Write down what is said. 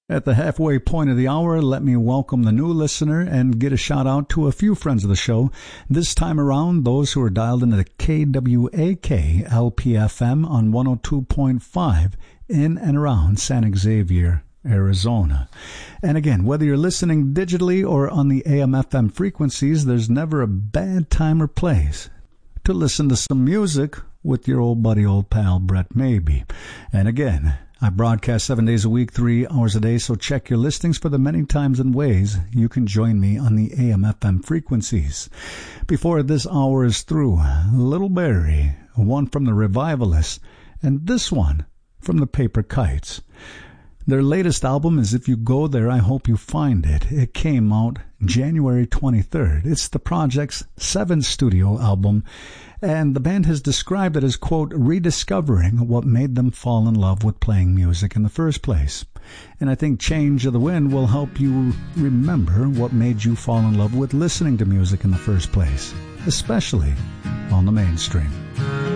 At the halfway point of the hour, let me welcome the new listener and get a shout out to a few friends of the show. This time around, those who are dialed into the KWAK LPFM on 102.5 in and around San Xavier, Arizona. And again, whether you're listening digitally or on the AM/FM frequencies, there's never a bad time or place to listen to some music with your old buddy, old pal, Brett Maybe. And again, I broadcast 7 days a week, 3 hours a day, so check your listings for the many times and ways you can join me on the AM/FM frequencies. Before this hour is through, Little Barrie, one from the Revivalists, and this one from the Paper Kites. Their latest album is If You Go There, I Hope You Find It. It came out January 23rd. It's the project's 7th studio album, and the band has described it as, quote, rediscovering what made them fall in love with playing music in the first place. And I think Change of the Wind will help you remember what made you fall in love with listening to music in the first place, especially on the mainstream.